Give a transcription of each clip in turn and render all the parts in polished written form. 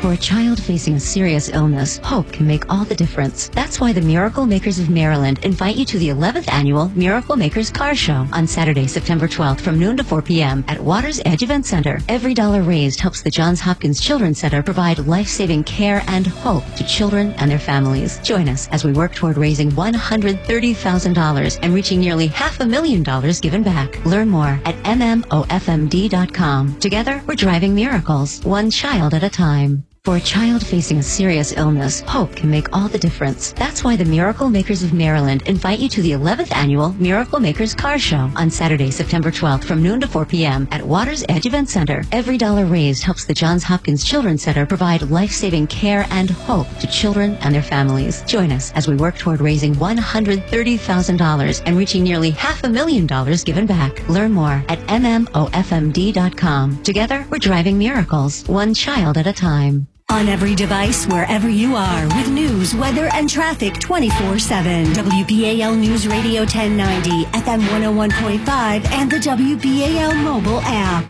For a child facing a serious illness, hope can make all the difference. That's why the Miracle Makers of Maryland invite you to the 11th Annual Miracle Makers Car Show on Saturday, September 12th from noon to 4 p.m. at Water's Edge Event Center. Every dollar raised helps the Johns Hopkins Children's Center provide life-saving care and hope to children and their families. Join us as we work toward raising $130,000 and reaching nearly $500,000 given back. Learn more at mmofmd.com. Together, we're driving miracles, one child at a time. For a child facing a serious illness, hope can make all the difference. That's why the Miracle Makers of Maryland invite you to the 11th Annual Miracle Makers Car Show on Saturday, September 12th from noon to 4 p.m. at Water's Edge Event Center. Every dollar raised helps the Johns Hopkins Children's Center provide life-saving care and hope to children and their families. Join us as we work toward raising $130,000 and reaching nearly $500,000 given back. Learn more at mmofmd.com. Together, we're driving miracles, one child at a time. On every device, wherever you are, with news, weather, and traffic 24/7. WBAL News Radio 1090, FM 101.5, and the WBAL mobile app.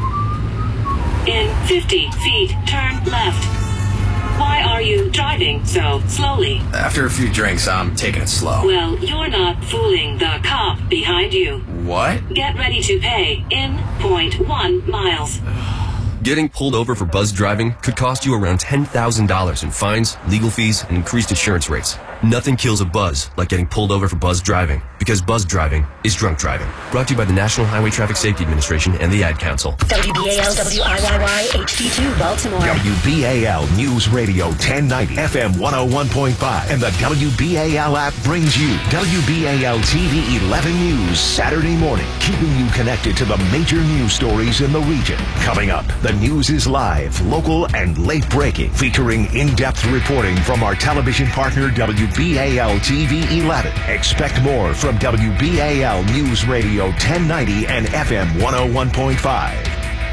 In 50 feet, turn left. Why are you driving so slowly? After a few drinks, I'm taking it slow. Well, you're not fooling the cop behind you. What? Get ready to pay in 0.1 miles. Getting pulled over for buzz driving could cost you around $10,000 in fines, legal fees, and increased insurance rates. Nothing kills a buzz like getting pulled over for buzz driving, because buzz driving is drunk driving. Brought to you by the National Highway Traffic Safety Administration and the Ad Council. WBAL WIYY HD2 Baltimore. WBAL News Radio 1090, FM 101.5, and the WBAL app brings you WBAL TV 11 News Saturday morning, keeping you connected to the major news stories in the region. Coming up, the news is live, local, and late breaking, featuring in-depth reporting from our television partner WBAL TV 11. Expect more from WBAL News Radio 1090 and FM 101.5.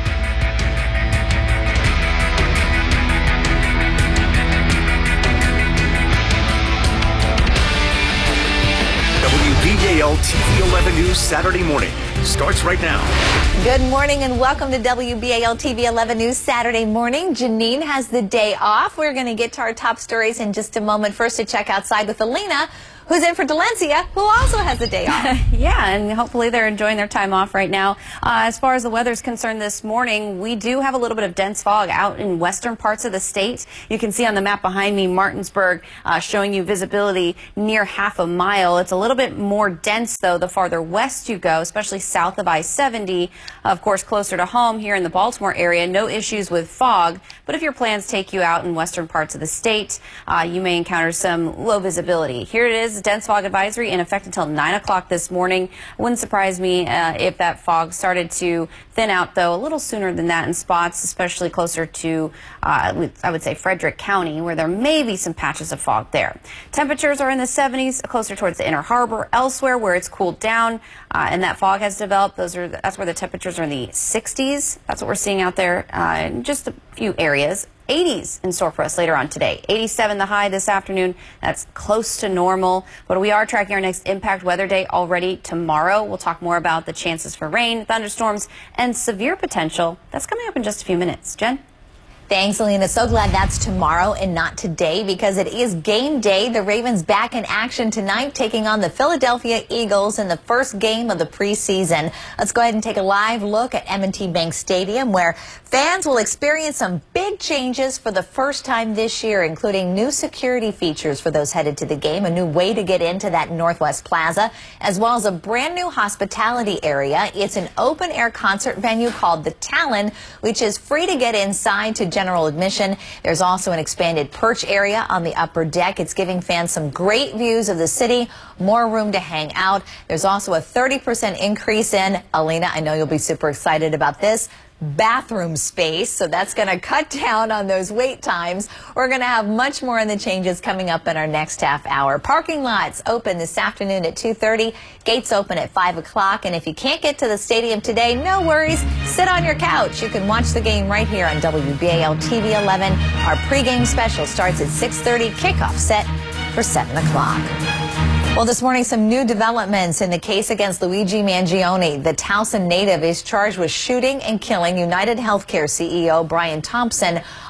WBAL TV 11 News Saturday morning starts right now. Good morning and welcome to WBAL TV 11 News Saturday morning. Janine has the day off. We're going to get to our top stories in just a moment. First, to check outside with Alina, who's in for Delencia, who also has the day off. Yeah, and hopefully they're enjoying their time off right now. As far as the weather is concerned this morning, we do have a little bit of dense fog out in western parts of the state. You can see on the map behind me, Martinsburg, showing you visibility near half a mile. It's a little bit more dense, though, the farther west you go, especially south of I-70. Of course, closer to home here in the Baltimore area, no issues with fog. But if your plans take you out in western parts of the state, you may encounter some low visibility. Here it is. Dense fog advisory in effect until 9 o'clock this morning. Wouldn't surprise me if that fog started to thin out, though, a little sooner than that in spots, especially closer to, I would say, Frederick County, where there may be some patches of fog there. Temperatures are in the 70s, closer towards the Inner Harbor. Elsewhere, where it's cooled down and that fog has developed, that's where the temperatures are in the 60s. That's what we're seeing out there in just a few areas. 80s in store for us later on today. 87 the high this afternoon. That's close to normal. But we are tracking our next impact weather day already tomorrow. We'll talk more about the chances for rain, thunderstorms, and severe potential. That's coming up in just a few minutes. Jen? Thanks, Alina. So glad that's tomorrow and not today, because it is game day. The Ravens back in action tonight, taking on the Philadelphia Eagles in the first game of the preseason. Let's go ahead and take a live look at M&T Bank Stadium, where fans will experience some big changes for the first time this year, including new security features for those headed to the game, a new way to get into that Northwest Plaza, as well as a brand new hospitality area. It's an open-air concert venue called the Talon, which is free to get inside to general admission. There's also an expanded perch area on the upper deck. It's giving fans some great views of the city, more room to hang out. There's also a 30% increase in, Alina, I know you'll be super excited about this, bathroom space, so that's going to cut down on those wait times. We're going to have much more in the changes coming up in our next half hour. Parking lots open this afternoon at 2:30, gates open at 5 o'clock, and if you can't get to the stadium today, no worries, sit on your couch. You can watch the game right here on WBAL TV 11. Our pregame special starts at 6:30, kickoff set for 7 o'clock. Well, this morning, some new developments in the case against Luigi Mangione. The Towson native is charged with shooting and killing United Healthcare CEO Brian Thompson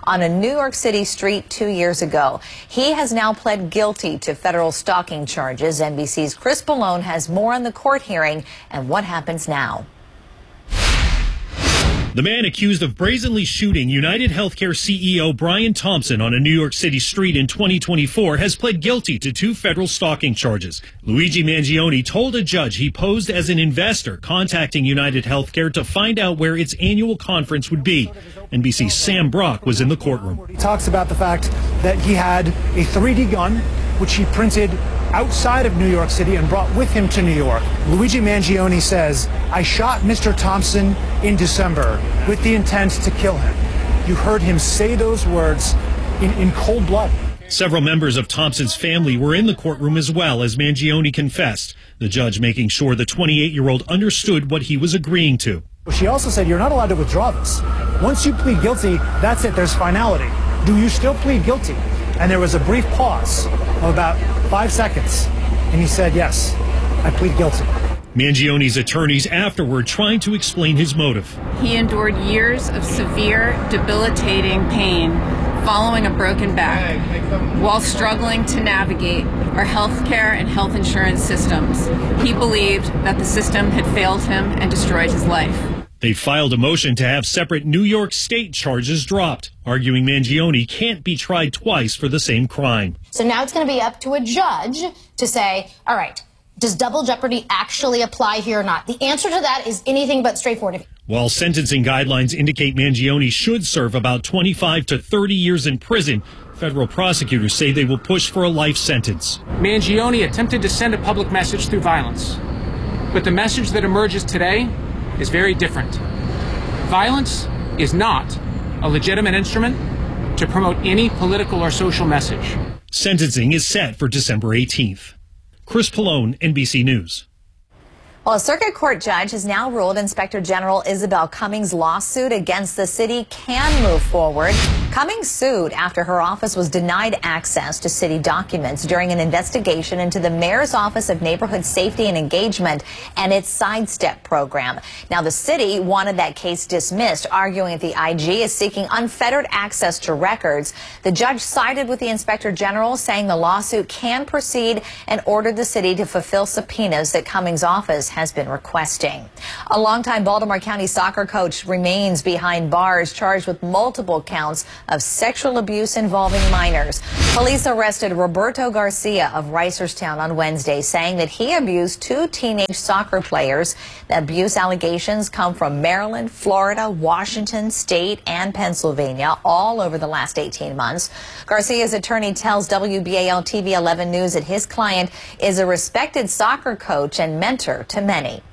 on a New York City street 2 years ago. He has now pled guilty to federal stalking charges. NBC's Chris Pallone has more on the court hearing and what happens now. The man accused of brazenly shooting United Healthcare CEO Brian Thompson on a New York City street in 2024 has pled guilty to 2 federal stalking charges. Luigi Mangione told a judge he posed as an investor contacting United Healthcare to find out where its annual conference would be. NBC's Sam Brock was in the courtroom. He talks about the fact that he had a 3D gun, which he printed outside of New York City and brought with him to New York. Luigi Mangione says, "I shot Mr. Thompson in December with the intent to kill him." You heard him say those words in cold blood. Several members of Thompson's family were in the courtroom as well as Mangione confessed, the judge making sure the 28-year-old understood what he was agreeing to. She also said, "You're not allowed to withdraw this. Once you plead guilty, that's it, there's finality. Do you still plead guilty?" And there was a brief pause of about 5 seconds. And he said, "Yes, I plead guilty." Mangione's attorneys afterward trying to explain his motive. He endured years of severe, debilitating pain following a broken back while struggling to navigate our healthcare and health insurance systems. He believed that the system had failed him and destroyed his life. They filed a motion to have separate New York State charges dropped, arguing Mangione can't be tried twice for the same crime. So now it's going to be up to a judge to say, all right, does double jeopardy actually apply here or not? The answer to that is anything but straightforward. While sentencing guidelines indicate Mangione should serve about 25 to 30 years in prison, federal prosecutors say they will push for a life sentence. Mangione attempted to send a public message through violence, but the message that emerges today is very different. Violence is not a legitimate instrument to promote any political or social message. Sentencing is set for December 18th. Chris Pallone, NBC News. Well, a circuit court judge has now ruled Inspector General Isabel Cummings' lawsuit against the city can move forward. Cummings sued after her office was denied access to city documents during an investigation into the Mayor's Office of Neighborhood Safety and Engagement and its Sidestep program. Now, the city wanted that case dismissed, arguing that the IG is seeking unfettered access to records. The judge sided with the Inspector General, saying the lawsuit can proceed and ordered the city to fulfill subpoenas that Cummings' office has been requesting. A longtime Baltimore County soccer coach remains behind bars, charged with multiple counts of sexual abuse involving minors. Police arrested Roberto Garcia of Reisterstown on Wednesday, saying that he abused 2 teenage soccer players. The abuse allegations come from Maryland, Florida, Washington State, and Pennsylvania, all over the last 18 months. Garcia's attorney tells WBAL TV 11 News that his client is a respected soccer coach and mentor to many.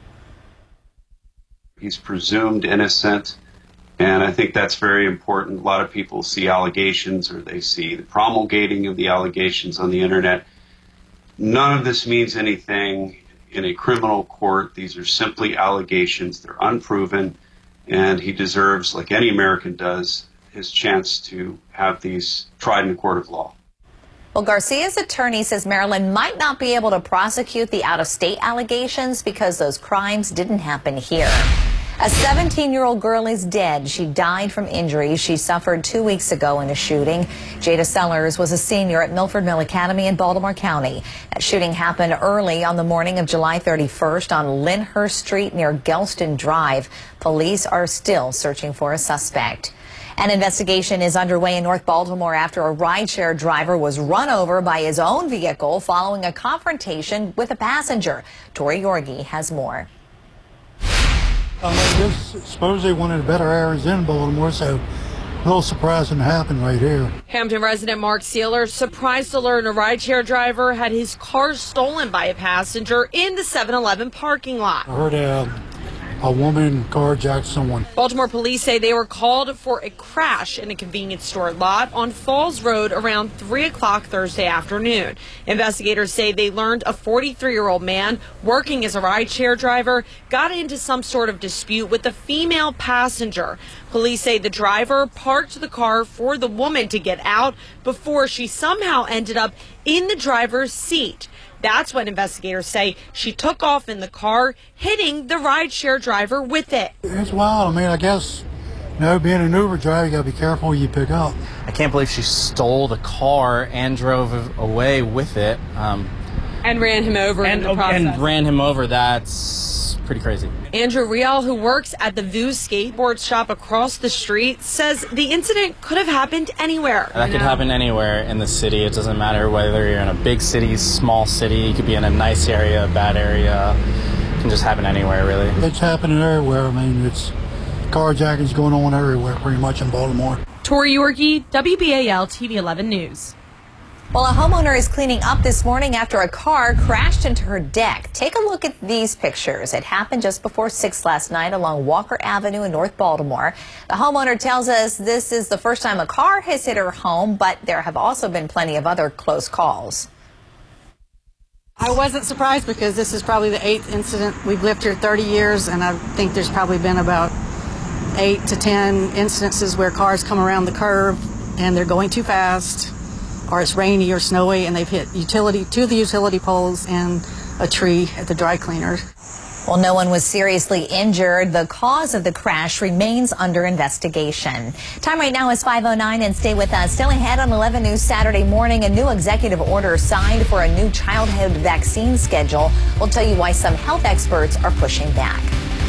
He's presumed innocent, and I think that's very important. A lot of people see allegations, or they see the promulgating of the allegations on the internet. None of this means anything in a criminal court. These are simply allegations. They're unproven, and he deserves, like any American does, his chance to have these tried in a court of law. Well, Garcia's attorney says Maryland might not be able to prosecute the out-of-state allegations because those crimes didn't happen here. A 17-year-old girl is dead. She died from injuries she suffered 2 weeks ago in a shooting. Jada Sellers was a senior at Milford Mill Academy in Baltimore County. That shooting happened early on the morning of July 31st on Lyndhurst Street near Gelston Drive. Police are still searching for a suspect. An investigation is underway in North Baltimore after a rideshare driver was run over by his own vehicle following a confrontation with a passenger. Tori Yorgi has more. I suppose they wanted better areas in Baltimore, so a little surprising to happen right here. Hampton resident Mark Sealer surprised to learn a rideshare driver had his car stolen by a passenger in the 7-Eleven parking lot. I heard a woman carjacked someone. Baltimore police say they were called for a crash in a convenience store lot on Falls Road around 3 o'clock Thursday afternoon. Investigators say they learned a 43-year-old man working as a rideshare driver got into some sort of dispute with a female passenger. Police say the driver parked the car for the woman to get out before she somehow ended up in the driver's seat. That's when investigators say she took off in the car, hitting the rideshare driver with it. It's wild. I mean, I guess Being an Uber driver, you got to be careful who you pick up. I can't believe she stole the car and drove away with it. And ran him over in the process. And ran him over. That's pretty crazy. Andrew Rial, who works at the View skateboard shop across the street, says the incident could have happened anywhere. That could happen anywhere in the city. It doesn't matter whether you're in a big city, small city. You could be in a nice area, a bad area. It can just happen anywhere, really. It's happening everywhere. I mean, it's carjacking's going on everywhere, pretty much in Baltimore. Tori Yorkie, WBAL TV 11 News. Well, a homeowner is cleaning up this morning after a car crashed into her deck. Take a look at these pictures. It happened just before 6 last night along Walker Avenue in North Baltimore. The homeowner tells us this is the first time a car has hit her home, but there have also been plenty of other close calls. I wasn't surprised because this is probably the 8th incident. We've lived here 30 years, and I think there's probably been about 8 to 10 incidences where cars come around the curve and they're going too fast, or it's rainy or snowy, and they've hit two of the utility poles and a tree at the dry cleaner. Well, no one was seriously injured. The cause of the crash remains under investigation. Time right now is 5:09, and stay with us. Still ahead on 11 News Saturday morning, a new executive order signed for a new childhood vaccine schedule. We'll tell you why some health experts are pushing back.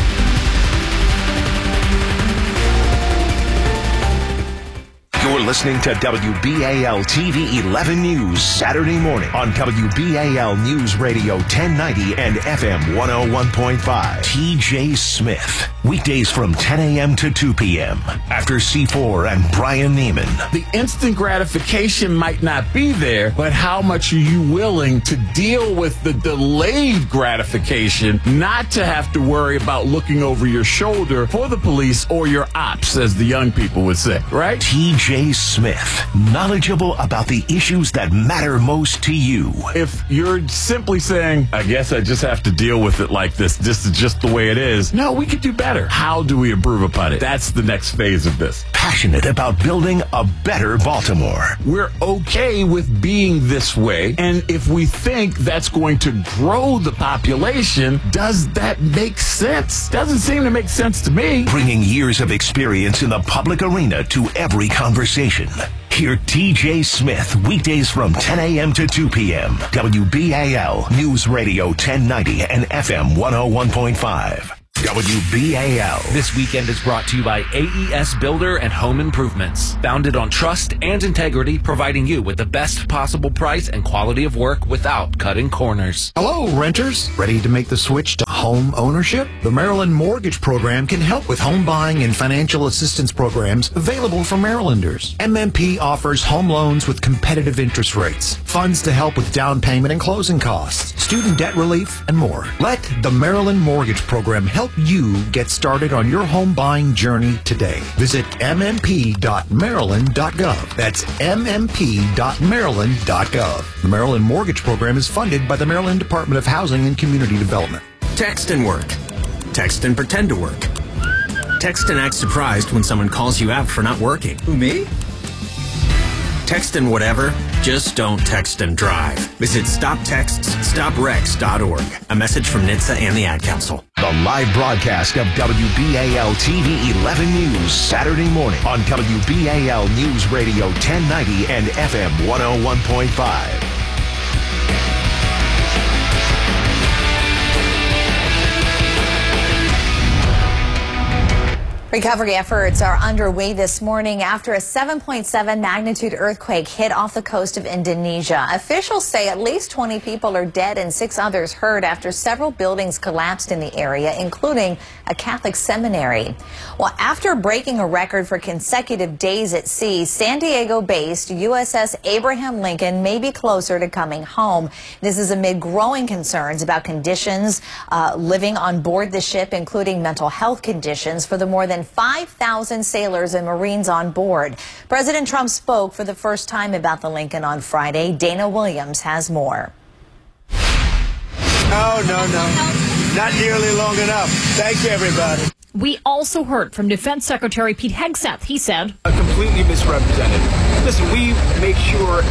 You're listening to WBAL TV 11 News Saturday morning on WBAL News Radio 1090 and FM 101.5. TJ Smith. Weekdays from 10 a.m. to 2 p.m. After C4 and Brian Neiman. The instant gratification might not be there, but how much are you willing to deal with the delayed gratification, not to have to worry about looking over your shoulder for the police or your ops, as the young people would say, right? TJ Smith, knowledgeable about the issues that matter most to you. If you're simply saying, I guess I just have to deal with it like this is just the way it is. No, we could do better. How do we improve upon it? That's the next phase of this. Passionate about building a better Baltimore. We're okay with being this way, and if we think that's going to grow the population, does that make sense? Doesn't seem to make sense to me. Bringing years of experience in the public arena to every conversation. Hear TJ Smith weekdays from 10 a.m. to 2 p.m. WBAL News Radio 1090 and FM 101.5. WBAL. This weekend is brought to you by AES Builder and Home Improvements. Founded on trust and integrity, providing you with the best possible price and quality of work without cutting corners. Hello, renters. Ready to make the switch to home ownership? The Maryland Mortgage Program can help with home buying and financial assistance programs available for Marylanders. MMP offers home loans with competitive interest rates, funds to help with down payment and closing costs, student debt relief, and more. Let the Maryland Mortgage Program help you get started on your home buying journey today. Visit mmp.maryland.gov. That's mmp.maryland.gov. The Maryland Mortgage Program is funded by the Maryland Department of Housing and Community Development. Text and work. Text and pretend to work. Text and act surprised when someone calls you out for not working. Who, me? Text and whatever, just don't text and drive. Visit StopTextsStopWrecks.org. A message from NHTSA and the Ad Council. The live broadcast of WBAL TV 11 News Saturday morning on WBAL News Radio 1090 and FM 101.5. Recovery efforts are underway this morning after a 7.7 magnitude earthquake hit off the coast of Indonesia. Officials say at least 20 people are dead and 6 others hurt after several buildings collapsed in the area, including a Catholic seminary. Well, after breaking a record for consecutive days at sea, San Diego-based USS Abraham Lincoln may be closer to coming home. This is amid growing concerns about conditions living on board the ship, including mental health conditions for the more than 5,000 sailors and Marines on board. President Trump spoke for the first time about the Lincoln on Friday. Dana Williams has more. No. Not nearly long enough. Thank you, everybody. We also heard from Defense Secretary Pete Hegseth. He said, completely misrepresented. Listen, we make sure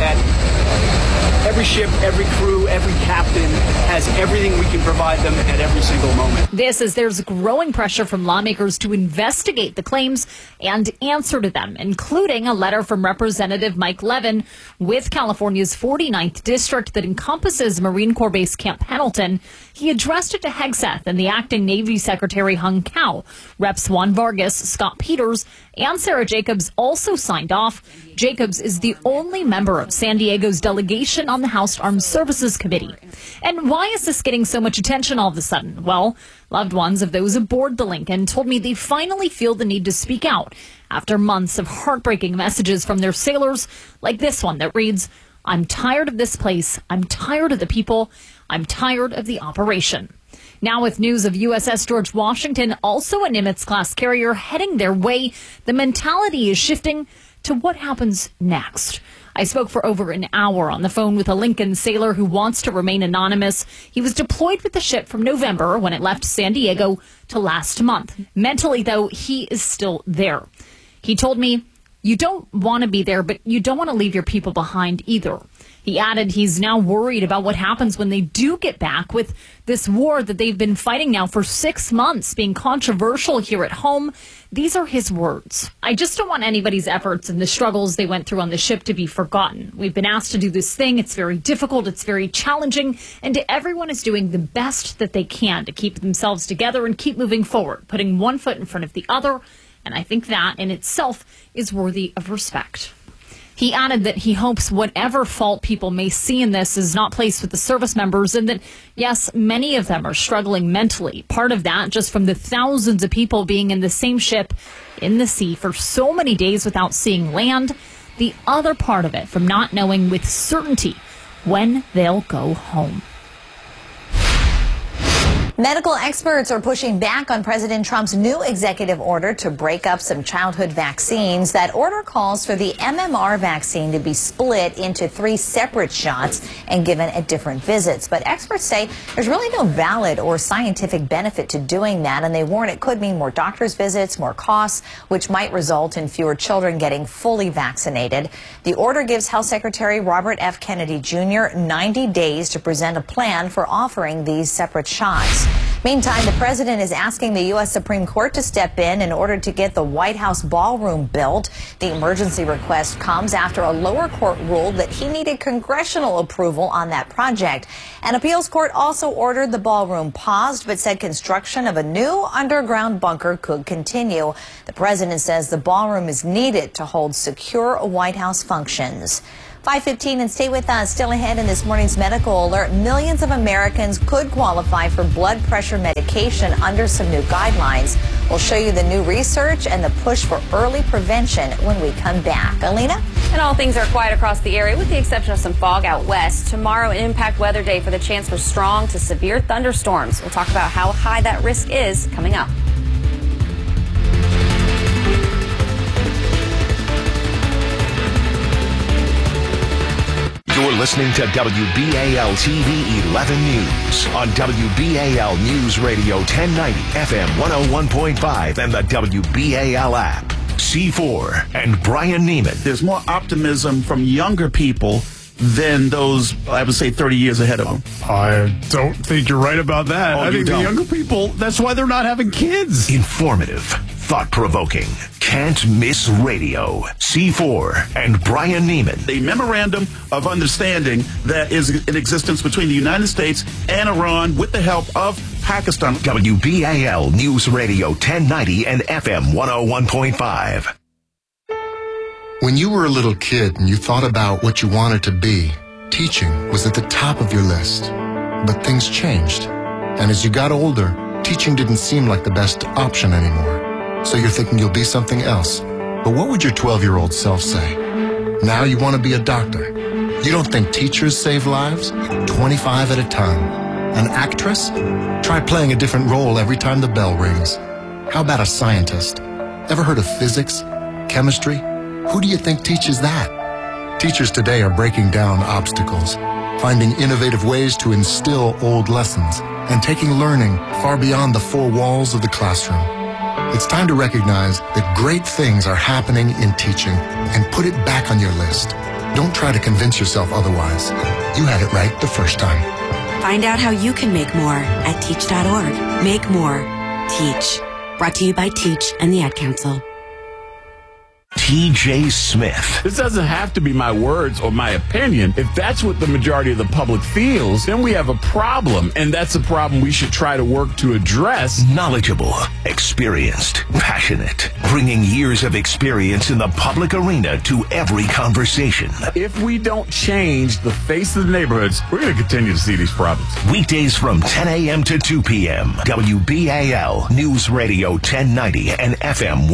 that every ship, every crew, every captain has everything we can provide them at every single moment. This is there's growing pressure from lawmakers to investigate the claims and answer to them, including a letter from Representative Mike Levin with California's 49th District that encompasses Marine Corps Base Camp Pendleton. He addressed it to Hegseth and the acting Navy Secretary Hung Cao. Reps Juan Vargas, Scott Peters, and Sarah Jacobs also signed off. Jacobs is the only member of San Diego's delegation on the House Armed Services Committee. And why is this getting so much attention all of a sudden? Well, loved ones of those aboard the Lincoln told me they finally feel the need to speak out after months of heartbreaking messages from their sailors, like this one that reads, "I'm tired of this place. I'm tired of the people. I'm tired of the operation." Now with news of USS George Washington, also a Nimitz-class carrier, heading their way, the mentality is shifting to what happens next. I spoke for over an hour on the phone with a Lincoln sailor who wants to remain anonymous. He was deployed with the ship from November when it left San Diego to last month. Mentally, though, he is still there. He told me, "You don't want to be there, but you don't want to leave your people behind either." He added he's now worried about what happens when they do get back, with this war that they've been fighting now for 6 months being controversial here at home. These are his words. "I just don't want anybody's efforts and the struggles they went through on the ship to be forgotten. We've been asked to do this thing. It's very difficult. It's very challenging. And everyone is doing the best that they can to keep themselves together and keep moving forward, putting one foot in front of the other. And I think that in itself is worthy of respect." He added that he hopes whatever fault people may see in this is not placed with the service members, and that, yes, many of them are struggling mentally. Part of that just from the thousands of people being in the same ship in the sea for so many days without seeing land. The other part of it from not knowing with certainty when they'll go home. Medical experts are pushing back on President Trump's new executive order to break up some childhood vaccines. That order calls for the MMR vaccine to be split into 3 separate shots and given at different visits. But experts say there's really no valid or scientific benefit to doing that, and they warn it could mean more doctor's visits, more costs, which might result in fewer children getting fully vaccinated. The order gives Health Secretary Robert F. Kennedy Jr. 90 days to present a plan for offering these separate shots. Meantime, the president is asking the U.S. Supreme Court to step in order to get the White House ballroom built. The emergency request comes after a lower court ruled that he needed congressional approval on that project. An appeals court also ordered the ballroom paused, but said construction of a new underground bunker could continue. The president says the ballroom is needed to hold secure White House functions. 5:15 and stay with us. Still ahead in this morning's medical alert, millions of Americans could qualify for blood pressure medication under some new guidelines. We'll show you the new research and the push for early prevention when we come back. Alina? And all things are quiet across the area with the exception of some fog out west. Tomorrow, an impact weather day for the chance for strong to severe thunderstorms. We'll talk about how high that risk is coming up. You're listening to WBAL TV 11 News on WBAL News Radio 1090 FM 101.5 and the WBAL app. C4 and Brian Neiman. There's more optimism from younger people than those, I would say, 30 years ahead of them. I don't think you're right about that. Oh, I think the younger people, that's why they're not having kids. Informative, thought-provoking, can't miss radio. C4 and Brian Neiman. The memorandum of understanding that is in existence between the United States and Iran with the help of Pakistan. WBAL News Radio 1090 and FM 101.5. When you were a little kid and you thought about what you wanted to be, teaching was at the top of your list. But things changed. And as you got older, teaching didn't seem like the best option anymore. So you're thinking you'll be something else. But what would your 12-year-old self say? Now you want to be a doctor. You don't think teachers save lives? 25 at a time. An actress? Try playing a different role every time the bell rings. How about a scientist? Ever heard of physics? Chemistry? Who do you think teaches that? Teachers today are breaking down obstacles, finding innovative ways to instill old lessons, and taking learning far beyond the 4 walls of the classroom. It's time to recognize that great things are happening in teaching and put it back on your list. Don't try to convince yourself otherwise. You had it right the first time. Find out how you can make more at teach.org. Make more. Teach. Brought to you by Teach and the Ad Council. TJ Smith. This doesn't have to be my words or my opinion. If that's what the majority of the public feels, then we have a problem, and that's a problem we should try to work to address. Knowledgeable, experienced, passionate, bringing years of experience in the public arena to every conversation. If we don't change the face of the neighborhoods, we're going to continue to see these problems. Weekdays from 10 a.m. to 2 p.m. WBAL News Radio 1090 and FM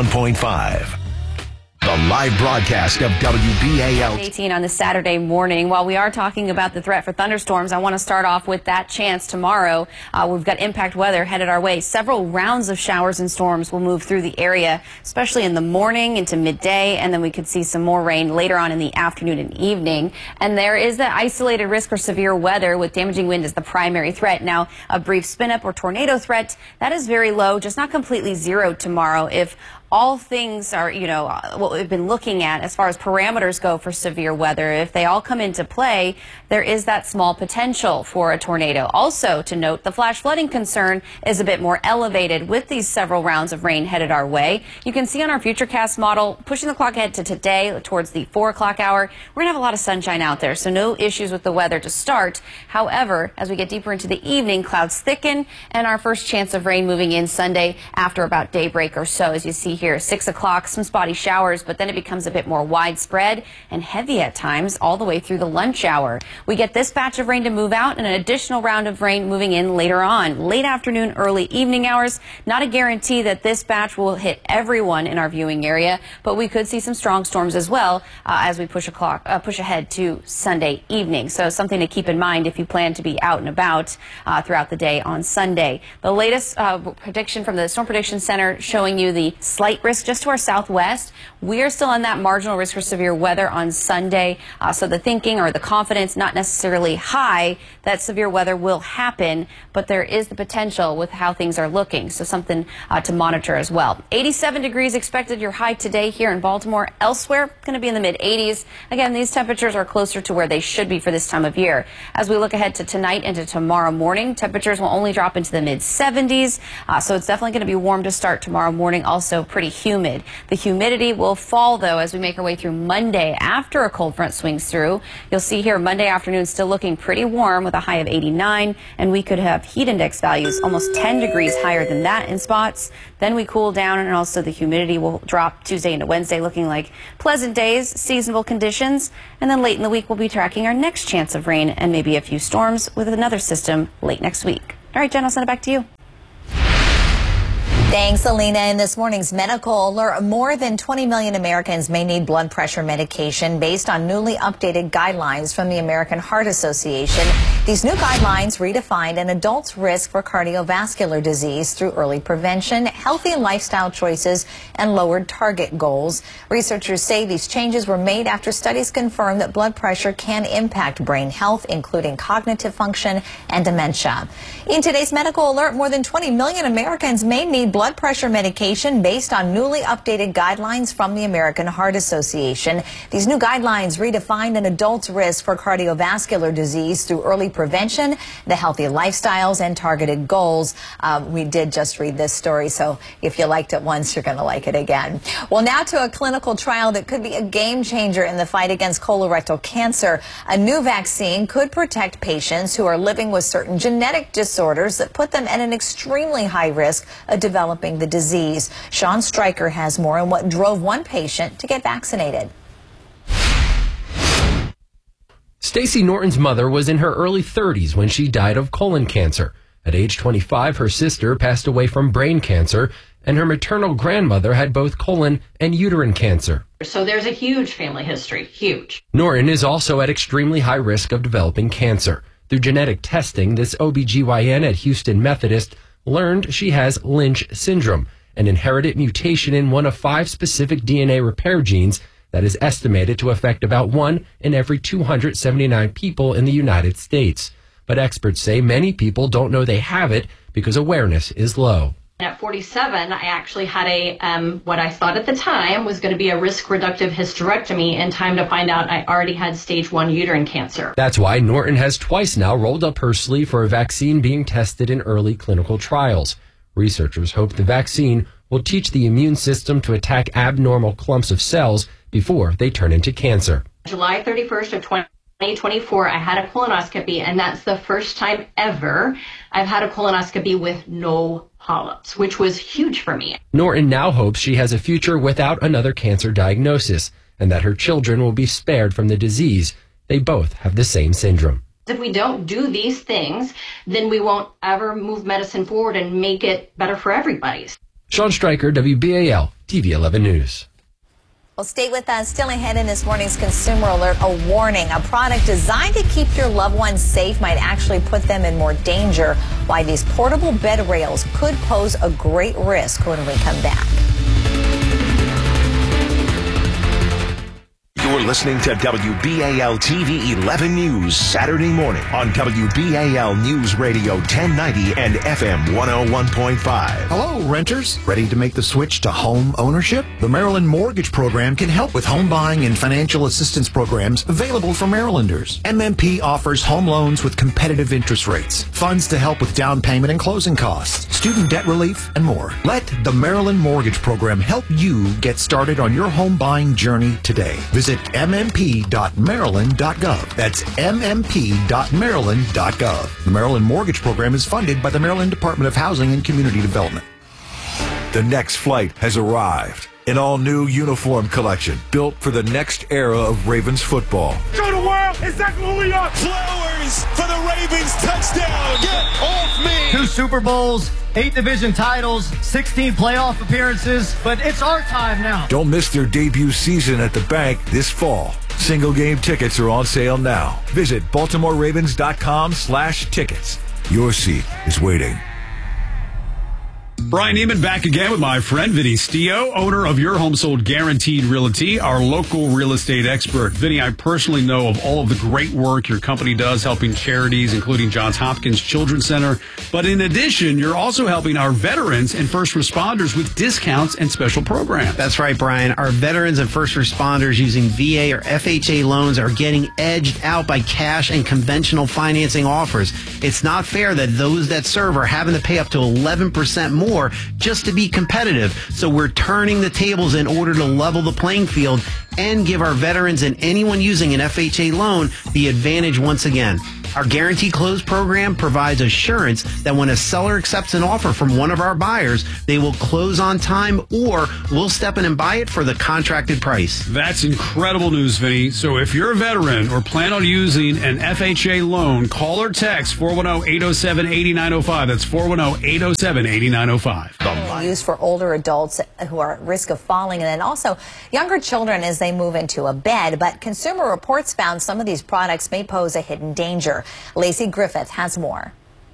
101.5. The live broadcast of WBAL 18 on this Saturday morning. While we are talking about the threat for thunderstorms, I want to start off with that chance tomorrow. We've got impact weather headed our way. Several rounds of showers and storms will move through the area, especially in the morning into midday, and then we could see some more rain later on in the afternoon and evening. And there is that isolated risk for severe weather with damaging wind as the primary threat. Now, a brief spin-up or tornado threat, that is very low, just not completely zero tomorrow. If all things are, what we've been looking at as far as parameters go for severe weather, if they all come into play, there is that small potential for a tornado. Also to note, the flash flooding concern is a bit more elevated with these several rounds of rain headed our way. You can see on our Futurecast model, pushing the clock ahead to today towards the 4 o'clock hour, we're going to have a lot of sunshine out there, so no issues with the weather to start. However, as we get deeper into the evening, clouds thicken, and our first chance of rain moving in Sunday after about daybreak or so. As you see here, 6 o'clock, some spotty showers, but then it becomes a bit more widespread and heavy at times all the way through the lunch hour. We get this batch of rain to move out and an additional round of rain moving in later on. Late afternoon, early evening hours. Not a guarantee that this batch will hit everyone in our viewing area, but we could see some strong storms as well as we push ahead to Sunday evening. So something to keep in mind if you plan to be out and about throughout the day on Sunday. The latest prediction from the Storm Prediction Center showing you the slight risk just to our southwest. We are still on that marginal risk for severe weather on Sunday. So the thinking or the confidence not necessarily high that severe weather will happen, but there is the potential with how things are looking. So something to monitor as well. 87 degrees expected your high today here in Baltimore. Elsewhere, going to be in the mid-80s. Again, these temperatures are closer to where they should be for this time of year. As we look ahead to tonight and to tomorrow morning, temperatures will only drop into the mid-70s. So it's definitely going to be warm to start tomorrow morning. Also pretty humid. The humidity will fall, though, as we make our way through Monday after a cold front swings through. You'll see here Monday afternoon still looking pretty warm with a high of 89, and we could have heat index values almost 10 degrees higher than that in spots. Then we cool down, and also the humidity will drop Tuesday into Wednesday, looking like pleasant days, seasonable conditions. And then late in the week, we'll be tracking our next chance of rain and maybe a few storms with another system late next week. All right, Jen, I'll send it back to you. Thanks, Alina. In this morning's medical alert, more than 20 million Americans may need blood pressure medication based on newly updated guidelines from the American Heart Association. These new guidelines redefined an adult's risk for cardiovascular disease through early prevention, healthy lifestyle choices, and lowered target goals. Researchers say these changes were made after studies confirm that blood pressure can impact brain health, including cognitive function and dementia. In today's medical alert, more than 20 million Americans may need blood pressure medication based on newly updated guidelines from the American Heart Association. These new guidelines redefined an adult's risk for cardiovascular disease through early prevention, the healthy lifestyles, and targeted goals. We did just read this story, so if you liked it once, you're going to like it again. Well, now to a clinical trial that could be a game changer in the fight against colorectal cancer. A new vaccine could protect patients who are living with certain genetic disorders that put them at an extremely high risk of developing the disease. Sean Stryker has more on what drove one patient to get vaccinated. Stacy Norton's mother was in her early 30s when she died of colon cancer. At age 25, her sister passed away from brain cancer, and her maternal grandmother had both colon and uterine cancer. So there's a huge family history, huge. Norton is also at extremely high risk of developing cancer. Through genetic testing, this OBGYN at Houston Methodist learned she has Lynch syndrome, an inherited mutation in one of 5 specific DNA repair genes that is estimated to affect about 1 in every 279 people in the United States. But experts say many people don't know they have it because awareness is low. At 47, I actually had what I thought at the time was going to be a risk-reductive hysterectomy, and time to find out I already had stage 1 uterine cancer. That's why Norton has twice now rolled up her sleeve for a vaccine being tested in early clinical trials. Researchers hope the vaccine will teach the immune system to attack abnormal clumps of cells before they turn into cancer. July 31st of 2024, I had a colonoscopy, and that's the first time ever I've had a colonoscopy with no polyps, which was huge for me. Norton now hopes she has a future without another cancer diagnosis and that her children will be spared from the disease. They both have the same syndrome. If we don't do these things, then we won't ever move medicine forward and make it better for everybody. Sean Stryker, WBAL, TV 11 News. Well, stay with us. Still ahead in this morning's Consumer Alert, a warning. A product designed to keep your loved ones safe might actually put them in more danger. Why these portable bed rails could pose a great risk when we come back. You're listening to WBAL TV 11 News Saturday morning on WBAL News Radio 1090 and FM 101.5. Hello, renters. Ready to make the switch to home ownership? The Maryland Mortgage Program can help with home buying and financial assistance programs available for Marylanders. MMP offers home loans with competitive interest rates, funds to help with down payment and closing costs, student debt relief, and more. Let the Maryland Mortgage Program help you get started on your home buying journey today. Visit mmp.maryland.gov. That's mmp.maryland.gov. The Maryland Mortgage Program is funded by the Maryland Department of Housing and Community Development. The next flight has arrived. An all-new uniform collection built for the next era of Ravens football. Show the world exactly who we are. Flowers for the Ravens touchdown. Get off me. 2 Super Bowls, 8 division titles, 16 playoff appearances, but it's our time now. Don't miss their debut season at the bank this fall. Single game tickets are on sale now. Visit BaltimoreRavens.com/tickets. Your seat is waiting. Brian Neiman back again with my friend Vinny Stio, owner of Your Home Sold Guaranteed Realty, our local real estate expert. Vinny, I personally know of all of the great work your company does helping charities, including Johns Hopkins Children's Center. But in addition, you're also helping our veterans and first responders with discounts and special programs. That's right, Brian. Our veterans and first responders using VA or FHA loans are getting edged out by cash and conventional financing offers. It's not fair that those that serve are having to pay up to 11% more just to be competitive. So we're turning the tables in order to level the playing field and give our veterans and anyone using an FHA loan the advantage once again. Our Guarantee Close program provides assurance that when a seller accepts an offer from one of our buyers, they will close on time or we'll step in and buy it for the contracted price. That's incredible news, Vinny. So if you're a veteran or plan on using an FHA loan, call or text 410-807-8905. That's 410-807-8905. Used for older adults who are at risk of falling, and then also younger children as they move into a bed. But Consumer Reports found some of these products may pose a hidden danger. Lacey Griffith has more.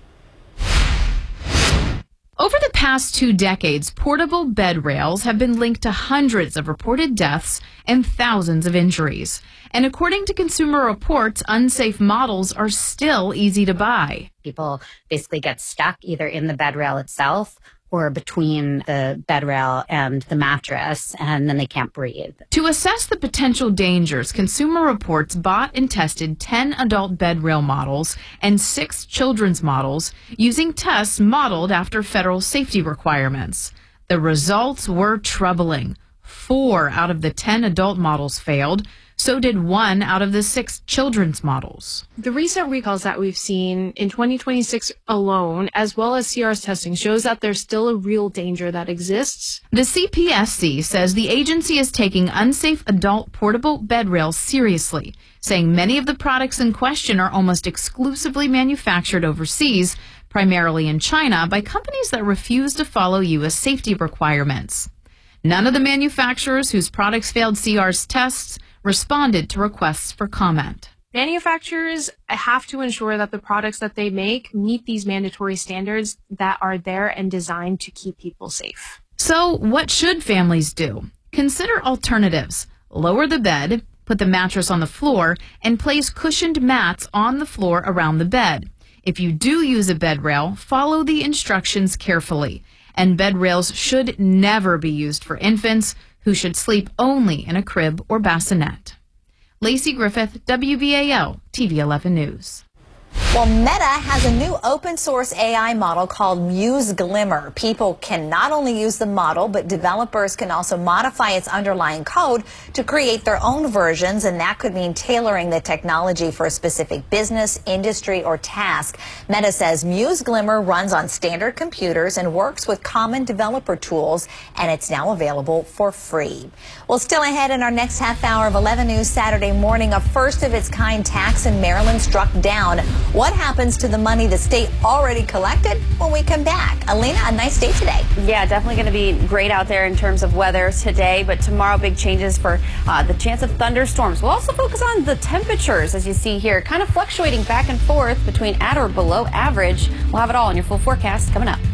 Over the past 2 decades, portable bed rails have been linked to hundreds of reported deaths and thousands of injuries. And according to Consumer Reports, unsafe models are still easy to buy. People basically get stuck either in the bed rail itself or between the bed rail and the mattress, and then they can't breathe. To assess the potential dangers, Consumer Reports bought and tested 10 adult bed rail models and 6 children's models using tests modeled after federal safety requirements. The results were troubling. 4 out of the 10 adult models failed. So did 1 out of the 6 children's models. The recent recalls that we've seen in 2026 alone, as well as CR's testing, shows that there's still a real danger that exists. The CPSC says the agency is taking unsafe adult portable bed rails seriously, saying many of the products in question are almost exclusively manufactured overseas, primarily in China, by companies that refuse to follow U.S. safety requirements. None of the manufacturers whose products failed CR's tests responded to requests for comment. Manufacturers have to ensure that the products that they make meet these mandatory standards that are there and designed to keep people safe. So what should families do? Consider alternatives. Lower the bed, put the mattress on the floor, and place cushioned mats on the floor around the bed. If you do use a bed rail, follow the instructions carefully. and bed rails should never be used for infants, who should sleep only in a crib or bassinet. Lacey Griffith, WBAL, TV 11 News. Well, Meta has a new open source AI model called Muse Glimmer. People can not only use the model, but developers can also modify its underlying code to create their own versions, and that could mean tailoring the technology for a specific business, industry, or task. Meta says Muse Glimmer runs on standard computers and works with common developer tools, and it's now available for free. Well, still ahead in our next half hour of 11 News Saturday morning, a first-of-its-kind tax in Maryland struck down. What happens to the money the state already collected when we come back? Alina, a nice day today. Yeah, definitely going to be great out there in terms of weather today, but tomorrow big changes for the chance of thunderstorms. We'll also focus on the temperatures, as you see here, kind of fluctuating back and forth between at or below average. We'll have it all in your full forecast coming up.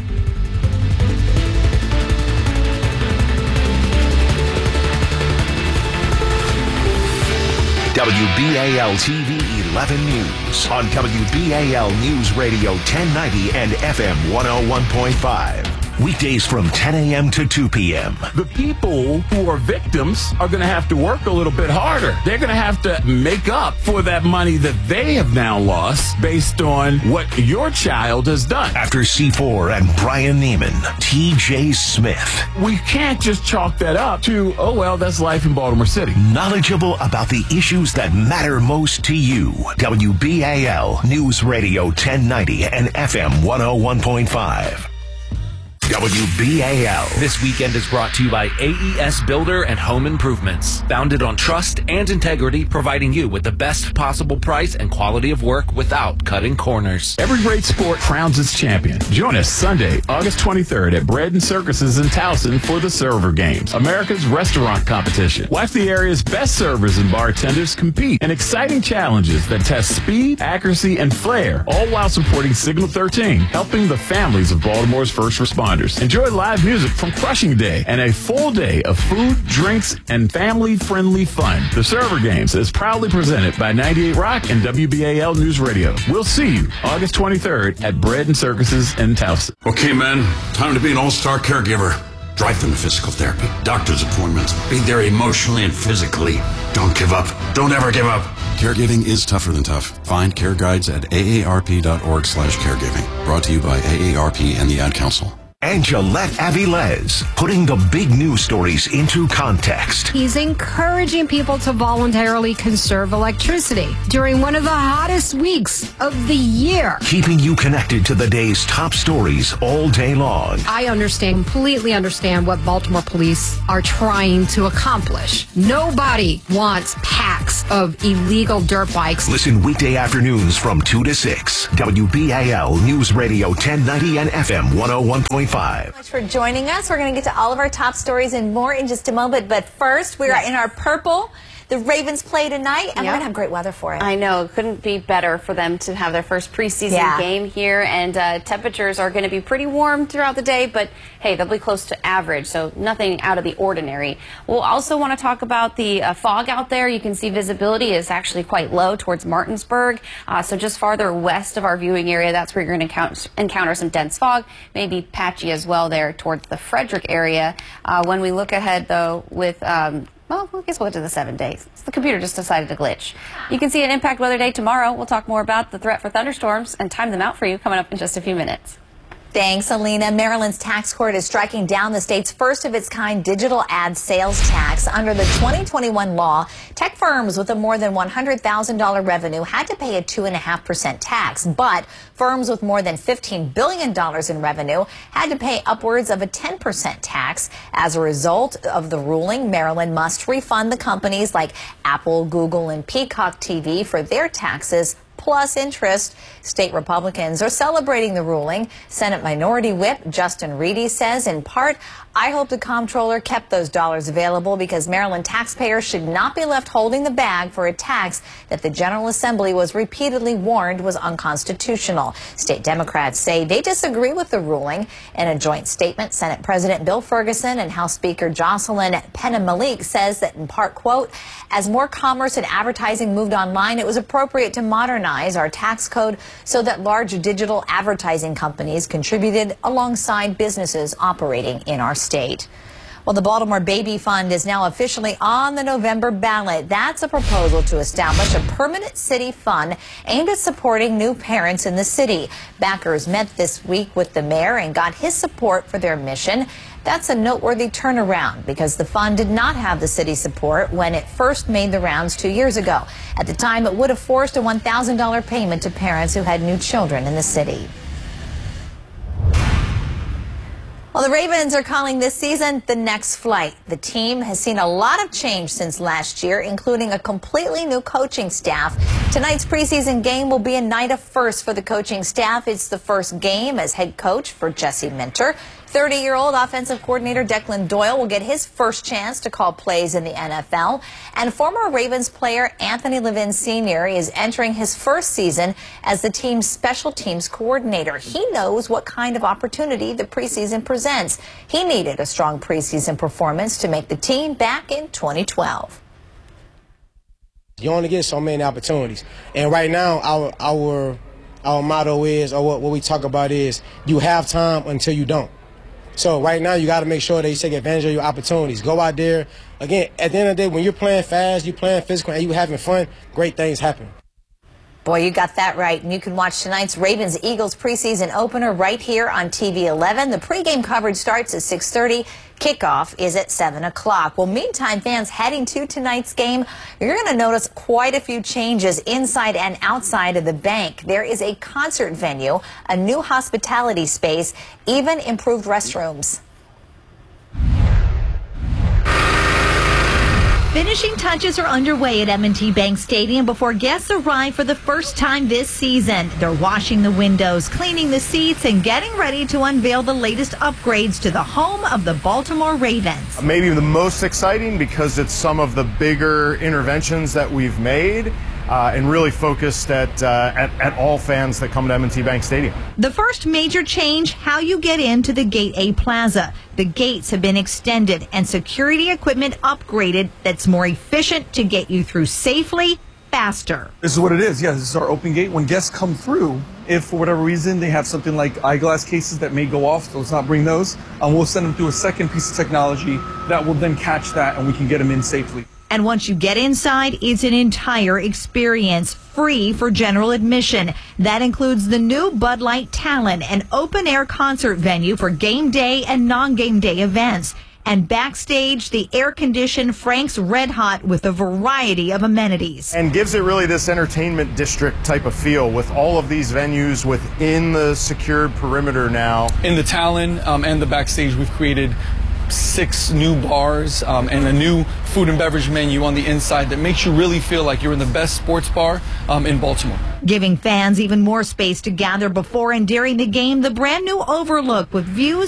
WBAL TV 11 News on WBAL News Radio 1090 and FM 101.5. Weekdays from 10 a.m. to 2 p.m. The people who are victims are going to have to work a little bit harder. They're going to have to make up for that money that they have now lost based on what your child has done. After C4 and Brian Neiman, T.J. Smith. We can't just chalk that up to, oh, well, that's life in Baltimore City. Knowledgeable about the issues that matter most to you. WBAL News Radio 1090 and FM 101.5. WBAL. This weekend is brought to you by AES Builder and Home Improvements. Founded on trust and integrity, providing you with the best possible price and quality of work without cutting corners. Every great sport crowns its champion. Join us Sunday, August 23rd at Bread and Circuses in Towson for the Server Games, America's restaurant competition. Watch the area's best servers and bartenders compete in exciting challenges that test speed, accuracy, and flair, all while supporting Signal 13, helping the families of Baltimore's first responders. Enjoy live music from Crushing Day and a full day of food, drinks, and family-friendly fun. The Server Games is proudly presented by 98 Rock and WBAL News Radio. We'll see you August 23rd at Bread and Circuses in Towson. Okay, men, time to be an all-star caregiver. Drive them to physical therapy, doctor's appointments, be there emotionally and physically. Don't give up. Don't ever give up. Caregiving is tougher than tough. Find care guides at aarp.org/caregiving. Brought to you by AARP and the Ad Council. And Gillette Avilés, putting the big news stories into context. He's encouraging people to voluntarily conserve electricity during one of the hottest weeks of the year. Keeping you connected to the day's top stories all day long. I completely understand what Baltimore police are trying to accomplish. Nobody wants packs of illegal dirt bikes. Listen weekday afternoons from 2 to 6. WBAL News Radio 1090 and FM 101.5. Thank you so much for joining us. We're going to get to all of our top stories and more in just a moment. But first, we are in our purple. The Ravens play tonight, and we're going to have great weather for it. I know. It couldn't be better for them to have their first preseason game here. And temperatures are going to be pretty warm throughout the day, but hey, they'll be close to average, so nothing out of the ordinary. We'll also want to talk about the fog out there. You can see visibility is actually quite low towards Martinsburg. So just farther west of our viewing area, that's where you're going to encounter some dense fog, maybe patchy as well there towards the Frederick area. When we look ahead, though, with well, I guess we'll get to the 7 days. The computer just decided to glitch. You can see an Impact Weather Day tomorrow. We'll talk more about the threat for thunderstorms and time them out for you coming up in just a few minutes. Thanks, Alina. Maryland's tax court is striking down the state's first-of-its-kind digital ad sales tax. Under the 2021 law, tech firms with a more than $100,000 revenue had to pay a 2.5% tax, but firms with more than $15 billion in revenue had to pay upwards of a 10% tax. As a result of the ruling, Maryland must refund the companies like Apple, Google, and Peacock TV for their taxes plus interest. State Republicans are celebrating the ruling. Senate Minority Whip Justin Reedy says, in part, I hope the comptroller kept those dollars available because Maryland taxpayers should not be left holding the bag for a tax that the General Assembly was repeatedly warned was unconstitutional. State Democrats say they disagree with the ruling. In a joint statement, Senate President Bill Ferguson and House Speaker Jocelyn Penna-Malik says that in part, quote, as more commerce and advertising moved online, it was appropriate to modernize our tax code so that large digital advertising companies contributed alongside businesses operating in our state. Well, the Baltimore Baby Fund is now officially on the November ballot. That's a proposal to establish a permanent city fund aimed at supporting new parents in the city. Backers met this week with the mayor and got his support for their mission. That's a noteworthy turnaround because the fund did not have the city support when it first made the rounds 2 years ago. At the time, it would have forced a $1,000 payment to parents who had new children in the city. Well, the Ravens are calling this season the next flight. The team has seen a lot of change since last year, including a completely new coaching staff. Tonight's preseason game will be a night of firsts for the coaching staff. It's the first game as head coach for Jesse Minter. 30-year-old offensive coordinator Declan Doyle will get his first chance to call plays in the NFL. And former Ravens player Anthony Levin Sr. is entering his first season as the team's special teams coordinator. He knows what kind of opportunity the preseason presents. He needed a strong preseason performance to make the team back in 2012. You only get so many opportunities. And right now, our motto is, or what we talk about is, you have time until you don't. So right now, you got to make sure that you take advantage of your opportunities. Go out there. Again, at the end of the day, when you're playing fast, you're playing physical, and you're having fun, great things happen. Boy, you got that right. And you can watch tonight's Ravens-Eagles preseason opener right here on TV 11. The pregame coverage starts at 6:30. Kickoff is at 7 o'clock. Well, meantime, fans heading to tonight's game, you're going to notice quite a few changes inside and outside of the bank. There is a concert venue, a new hospitality space, even improved restrooms. Finishing touches are underway at M&T Bank Stadium before guests arrive for the first time this season. They're washing the windows, cleaning the seats, and getting ready to unveil the latest upgrades to the home of the Baltimore Ravens. Maybe the most exciting because it's some of the bigger interventions that we've made. And really focused at all fans that come to M&T Bank Stadium. The first major change, how you get into the Gate A Plaza. The gates have been extended and security equipment upgraded that's more efficient to get you through safely, faster. This is what it is. Yeah, this is our open gate. When guests come through, if for whatever reason they have something like eyeglass cases that may go off, so let's not bring those, we'll send them through a second piece of technology that will then catch that and we can get them in safely. And once you get inside, it's an entire experience, free for general admission. That includes the new Bud Light Talon, an open-air concert venue for game day and non-game day events. And backstage, the air-conditioned Frank's Red Hot with a variety of amenities. And gives it really this entertainment district type of feel with all of these venues within the secured perimeter now. In the Talon and the backstage, we've created 6 new bars and a new food and beverage menu on the inside that makes you really feel like you're in the best sports bar in Baltimore. Giving fans even more space to gather before and during the game, the brand new Overlook with views